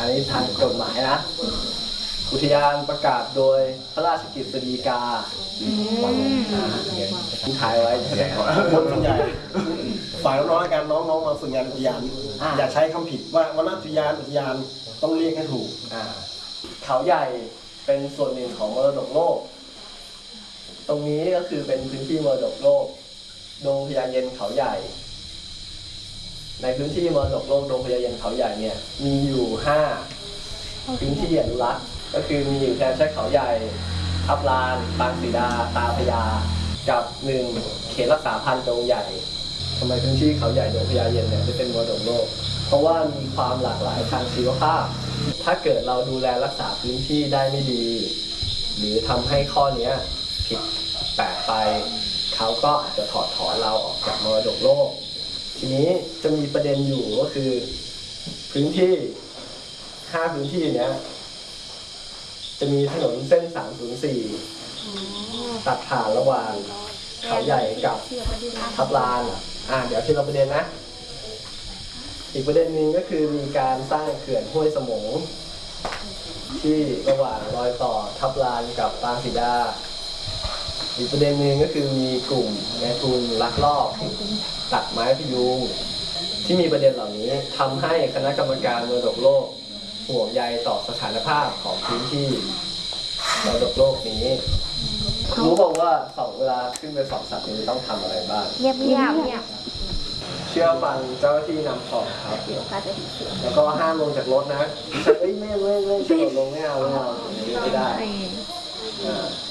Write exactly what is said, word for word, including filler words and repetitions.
นนี้ทางกฎหมายนะอุทยานประกาศโดยพระราชกฤษฎีกาที่ถ่ายไว้ใช่ไหมครับคนส่วนใหญ่ฝ่ายน้องๆในการน้องๆมาฝึกงานอุทยานอย่าใช้คำผิดว่าวนอุทยานอุทยานต้องเรียกให้ถูกเขาใหญ่เป็นส่วนหนึ่งของมรดกโลกตรงนี้ก็คือเป็นพื้นที่มรดกโลกดงพญาเย็นเขาใหญ่ในพื้นที่มรดกโลกดงพญาเย็นเขาใหญ่เนี่ยมีอยู่ห้าพื้นที่อนุรักษ์ก็คือมีอยู่แค่เขาใหญ่ทับลานปางสีดาตาพญากับหนึ่งเขตรักษาพันธุ์ดงใหญ่ทำไมพื้นที่เขาใหญ่ดงพญาเย็นเนี่ยจะเป็นมรดกโลกเพราะว่ามีความหลากหลายทางชีวภาพถ้าเกิดเราดูแลรักษาพื้นที่ได้ไม่ดีหรือทำให้ข้อนี้ผิดแปลกไปเขาก็อาจจะถอดถอนเราออกจากมรดกโลกทีนี้จะมีประเด็นอยู่ก็คือพื้นที่ห้าพื้นที่เนี้ยจะมีถนนเส้นสามศูนย์สี่ตัดผ่านระหว่างเขาใหญ่กับทับลานอ่าเดี๋ยวทีละประเด็นนะอีกประเด็นหนึ่งก็คือมีการสร้างเขื่อนห้วยสมงที่ระหว่างรอยต่อทับลานกับปางสีดาอีกประเด็นหนึ่งก็คือมีกลุ่มนายทุนลักลอบตัดไม้พยุงที่มีประเด็นเหล่านี้ทำให้คณะกรรมการมรดกโลกห่วงใยต่อสถานภาพของพื้นที่มรดกโลกนี้รู้บอกว่าสองเวลาขึ้นไปสองสัตว์นี้ต้องทำอะไรบ้างเงียบเงียบเงียบเชื่อฟังเจ้าหน้าที่นำส่งครับแล้วก็ห้ามลงจากรถนะเอ้ยไม่ไม่ไม่กระโดดลงไม่เอาไม่เอาไม่ได้